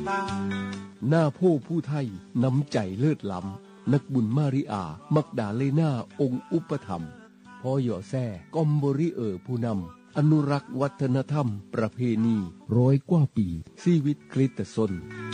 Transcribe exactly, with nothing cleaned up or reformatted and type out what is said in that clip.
หน้าผู้ผู้ไทยน้ำใจเลิศล้ำนักบุญมาริอามักดาเลนาองค์อุปธรรมพ่อหย่อแซ่กอมบริเออผู้นำอนุรักษ์วัฒนธรรมประเพณีร้อยกว่าปีชีวิตคริสตชน